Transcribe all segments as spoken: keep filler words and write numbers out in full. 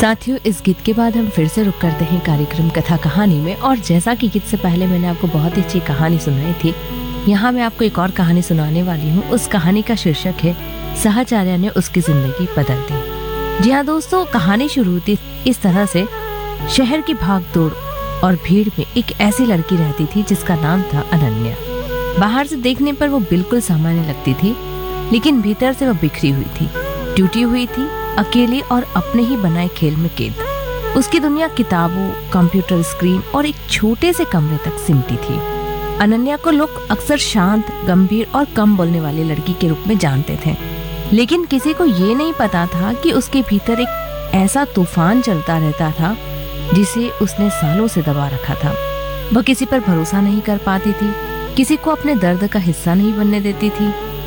साथियों, इस गीत के बाद हम फिर से रुक करते हैं कार्यक्रम कथा कहानी में। और जैसा कि गीत से पहले मैंने आपको बहुत ही अच्छी कहानी सुनाई थी, यहाँ मैं आपको एक और कहानी सुनाने वाली हूँ। उस कहानी का शीर्षक है सहचार्य ने उसकी जिंदगी बदल दी। जी हाँ दोस्तों, कहानी शुरू होती इस तरह से। शहर की भाग दौड़ और भीड़ में एक ऐसी लड़की रहती थी जिसका नाम था अनन्या। बाहर से देखने पर वो बिल्कुल सामान्य लगती थी, लेकिन भीतर से वो बिखरी हुई थी, टूटी हुई थी, अकेली और अपने ही बनाए खेल में कैद। उसकी दुनिया किताबों, कंप्यूटर स्क्रीन और एक छोटे से कमरे तक सिमटी थी। अनन्या को लोग अक्सर शांत, गंभीर और कम बोलने वाली लड़की के रूप में जानते थे, लेकिन किसी को ये नहीं पता था कि उसके भीतर एक ऐसा तूफान चलता रहता था जिसे उसने सालों से दबा रखा था। वह किसी पर भरोसा नहीं कर पाती थी, किसी को अपने दर्द का हिस्सा नहीं बनने देती थी।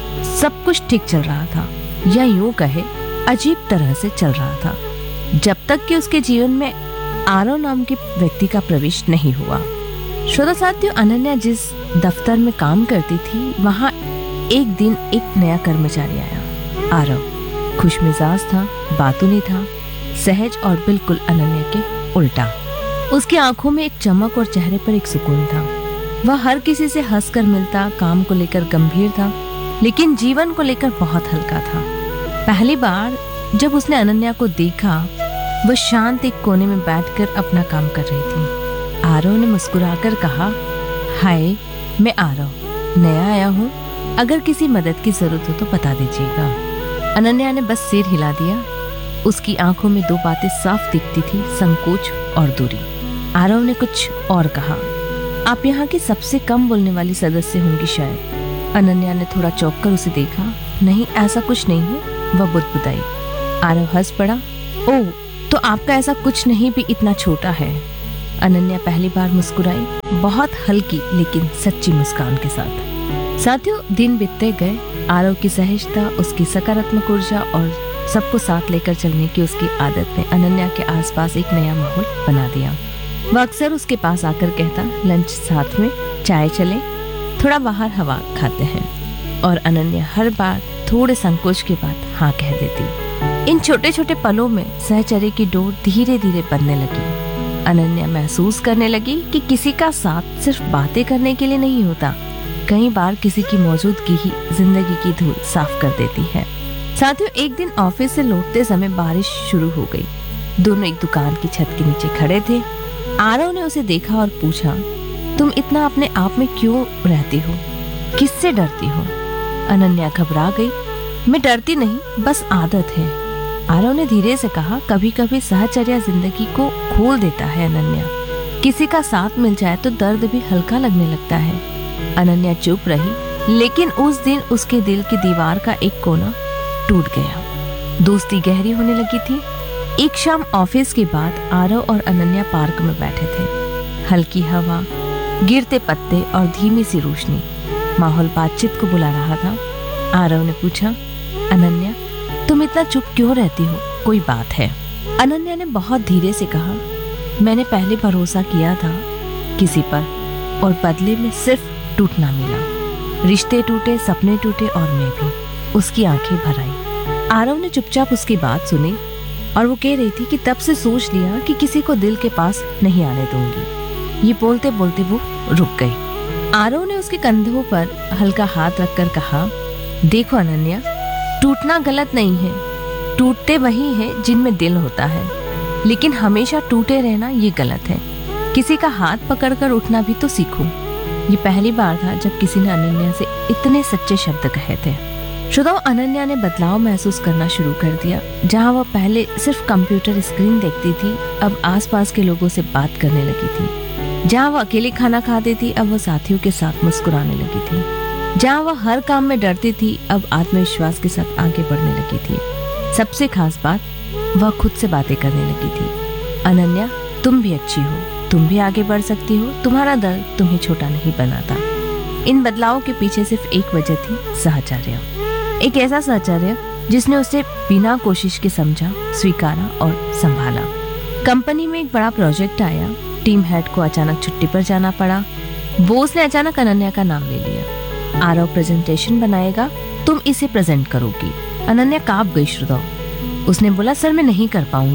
सब कुछ ठीक चल रहा था, या यूं कहे अजीब तरह से चल रहा था, जब तक कि उसके जीवन में आरव नाम के व्यक्ति का प्रवेश नहीं हुआ। श्रोता साथियों, अनन्या जिस दफ्तर में काम करती थी, वहाँ एक दिन एक नया कर्मचारी आया। आरव खुशमिजाज था, बातूनी था, सहज और बिल्कुल अनन्या के उल्टा। उसकी आंखों में एक चमक और चेहरे पर एक सुकून था। वह हर किसी से हंसकर मिलता, काम को लेकर गंभीर था, लेकिन जीवन को लेकर बहुत हल्का था। पहली बार जब उसने अनन्या को देखा, वह शांत एक कोने में बैठकर अपना काम कर रही थी। आरव ने मुस्कुराकर कहा, हाय, मैं आरव, नया आया हूँ, अगर किसी मदद की जरूरत हो तो बता दीजिएगा। अनन्या ने बस सिर हिला दिया। उसकी आंखों में दो बातें साफ दिखती थी, संकोच और दूरी। आरव ने कुछ और कहा, आप यहाँ की सबसे कम बोलने वाली सदस्य होंगी शायद। अनन्या ने थोड़ा चौंक कर उसे देखा। नहीं, ऐसा कुछ नहीं है, वह बुदबुदाई। आरव हंस पड़ा। ओह, तो आपका ऐसा कुछ नहीं भी इतना छोटा है। अनन्या पहली बार मुस्कुराई, बहुत हल्की लेकिन सच्ची मुस्कान के साथ। साथियों, दिन बीतते गए। आरव की सहजता, उसकी सकारात्मक ऊर्जा और सबको साथ लेकर चलने की उसकी आदत ने अनन्या के आसपास एक नया माहौल बना दिया। वह अक्सर उसके पास आकर कहता, लंच साथ में, चाय चले, थोड़ा बाहर हवा खाते हैं। और अनन्या हर बार थोड़े संकोच के बाद हाँ कह देती। इन छोटे छोटे पलों में सहचर्य की डोर धीरे धीरे बनने लगी। अनन्या महसूस करने लगी कि किसी का साथ सिर्फ बातें करने के लिए नहीं होता, कई बार किसी की मौजूदगी ही जिंदगी की धूल साफ कर देती है। साथियों, एक दिन ऑफिस से लौटते समय बारिश शुरू हो गई। दोनों एक दुकान की छत के नीचे खड़े थे। आरव ने उसे देखा और पूछा, तुम इतना अपने आप में क्यों रहती हो, किससे डरती हो? अनन्या घबरा गई। मैं डरती नहीं, बस आदत है। आरव ने धीरे से कहा, कभी कभी सहचर्या जिंदगी को खोल देता है अनन्या। किसी का साथ मिल जाए तो दर्द भी हल्का लगने लगता है। अनन्या चुप रही, लेकिन उस दिन उसके दिल की दीवार का एक कोना टूट गया। दोस्ती गहरी होने लगी थी। एक शाम ऑफिस के बाद आरव और अनन्या पार्क में बैठे थे। हल्की हवा, गिरते पत्ते और धीमी सी रोशनी, माहौल बातचीत को बुला रहा था। आरव ने पूछा, अनन्या, तुम इतना चुप क्यों रहती हो, कोई बात है? अनन्या ने बहुत धीरे से कहा, मैंने पहले भरोसा किया था किसी पर, और बदले में सिर्फ टूटना मिला। रिश्ते टूटे, सपने टूटे और मैं भी। उसकी आंखें भर आई। आरव ने चुपचाप उसकी बात सुनी और वो कह रही थी कि तब से सोच लिया कि किसी को दिल के पास नहीं आने दूंगी। ये बोलते बोलते वो रुक गई। आरव ने उसके कंधों पर हल्का हाथ रखकर कहा, देखो अनन्या, टूटना गलत नहीं है, टूटते वही हैं जिनमें दिल होता है, लेकिन हमेशा टूटे रहना ये गलत है। किसी का हाथ पकड़कर उठना भी तो सीखो। ये पहली बार था जब किसी ने अनन्या से इतने सच्चे शब्द कहे थे। श्रोताओं, अनन्या ने बदलाव महसूस करना शुरू कर दिया। जहाँ वह पहले सिर्फ कंप्यूटर स्क्रीन देखती थी, अब आसपास के लोगों से बात करने लगी थी। जहाँ वह अकेले खाना खाती थी, अब वह साथियों के साथ मुस्कुराने लगी थी। जहाँ वह हर काम में डरती थी, अब आत्मविश्वास के साथ आगे बढ़ने लगी थी। सबसे खास बात, वह खुद से बातें करने लगी थी। अनन्या, तुम भी अच्छी हो, तुम भी आगे बढ़ सकती हो, तुम्हारा दर्द तुम्हें छोटा नहीं बनाता। इन बदलावों के पीछे सिर्फ एक वजह थी, सहचर्य। एक ऐसा सहचर्य जिसने उसे बिना कोशिश के समझा, स्वीकारा और संभाला। कंपनी में एक बड़ा प्रोजेक्ट आया। टीम हेड को अचानक छुट्टी पर जाना पड़ा। बॉस ने अचानक अनन्या का नाम ले लिया। आरव प्रेजेंटेशन बनाएगा, तुम इसे प्रेजेंट करोगी। अनन्या कांप गई। श्रोताओं, उसने बोला, सर मैं नहीं कर पाऊंगी।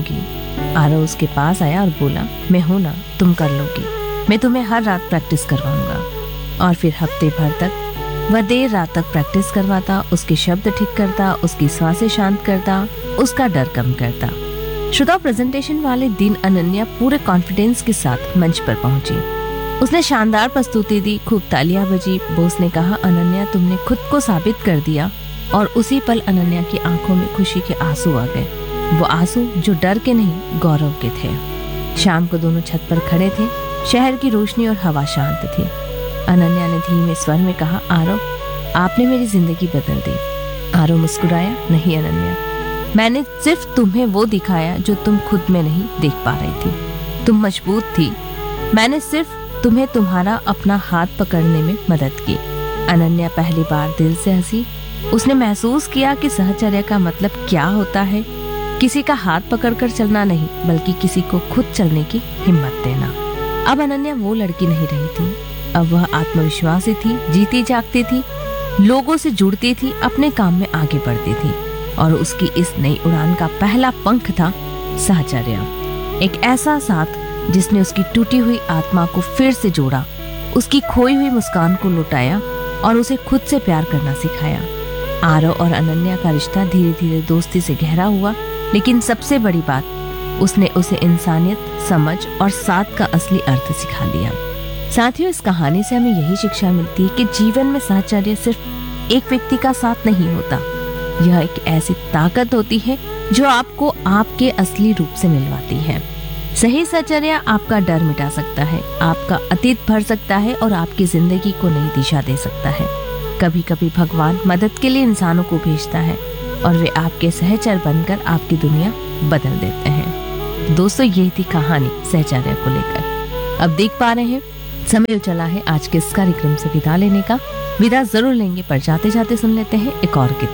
आरव उसके पास आया और बोला, मैं हूं ना, तुम कर लोगी। मैं तुम्हें हर रात प्रैक्टिस करवाऊंगा। और फिर हफ्ते भर तक वह देर रात तक प्रैक्टिस करवाता, उसके शब्द ठीक करता, उसकी सांसें शांत करता, उसका डर कम करता। श्रोता, प्रेजेंटेशन वाले दिन अनन्या पूरे कॉन्फिडेंस के साथ मंच पर पहुंची। उसने शानदार प्रस्तुति दी, खूब तालियां बजी। बॉस ने कहा, अनन्या, तुमने खुद को साबित कर दिया। और उसी पल अनन्या की आंखों में खुशी के आंसू आ गए, वो आंसू जो डर के नहीं, गौरव के थे। शाम को दोनों छत पर खड़े थे। शहर की रोशनी और हवा शांत थी। अनन्या ने धीमे स्वर में कहा, आरव, आपने मेरी जिंदगी बदल दी। आरव मुस्कुराया, नहीं अनन्या, मैंने सिर्फ तुम्हें वो दिखाया जो तुम खुद में नहीं देख पा रही थी। तुम मजबूत थी, मैंने सिर्फ तुम्हें तुम्हारा अपना हाथ पकड़ने में मदद की। अनन्या पहली बार दिल से हंसी। उसने महसूस किया कि सहचर्य का मतलब क्या होता है, किसी का हाथ पकड़कर चलना नहीं, बल्कि किसी को खुद चलने की हिम्मत देना। अब अनन्या वो लड़की नहीं रही थी, अब वह आत्मविश्वासी थी, जीती जागती थी, लोगों से जुड़ती थी, अपने काम में आगे बढ़ती थी। और उसकी इस नई उड़ान का पहला पंख था सहचर्य, एक ऐसा साथ जिसने उसकी टूटी हुई आत्मा को फिर से जोड़ा, उसकी खोई हुई मुस्कान को लौटाया और उसे खुद से प्यार करना सिखाया। आरव और अनन्या का रिश्ता धीरे धीरे दोस्ती से गहरा हुआ, लेकिन सबसे बड़ी बात, उसने उसे इंसानियत, समझ और साथ का असली अर्थ सिखा दिया। साथियों, इस कहानी से हमें यही शिक्षा मिलती है कि जीवन में सहचर्य सिर्फ एक व्यक्ति का साथ नहीं होता, यह एक ऐसी ताकत होती है जो आपको आपके असली रूप से मिलवाती है। सही सहचर्य आपका डर मिटा सकता है, आपका अतीत भर सकता है और आपकी जिंदगी को नई दिशा दे सकता है। कभी कभी भगवान मदद के लिए इंसानों को भेजता है और वे आपके सहचर बनकर आपकी दुनिया बदल देते हैं। दोस्तों, ये थी कहानी सहचर्य को लेकर। अब देख पा रहे हैं समय चला है आज के इस कार्यक्रम से विदा लेने का। विदा जरूर लेंगे, पर जाते जाते सुन लेते हैं एक और गीत।